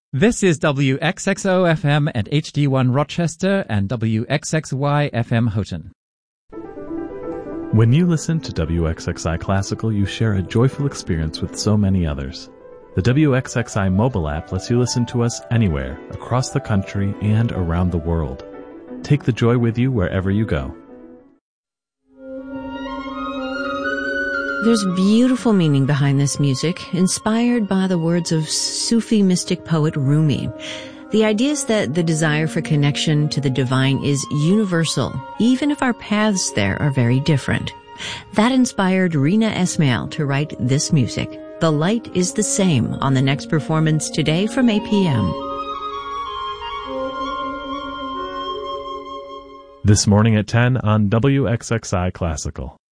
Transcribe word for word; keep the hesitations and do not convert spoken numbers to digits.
This is W X X O F M at H D one Rochester and W X X Y F M Houghton. When you listen to W X X I Classical, you share a joyful experience with so many others. The W X X I mobile app lets you listen to us anywhere, across the country and around the world. Take the joy with you wherever you go. There's beautiful meaning behind this music, inspired by the words of Sufi mystic poet Rumi. The idea is that the desire for connection to the divine is universal, even if our paths there are very different. That inspired Rina Esmail to write this music. The Light is the Same on the next performance today from eight p.m. This morning at ten on W X X I Classical.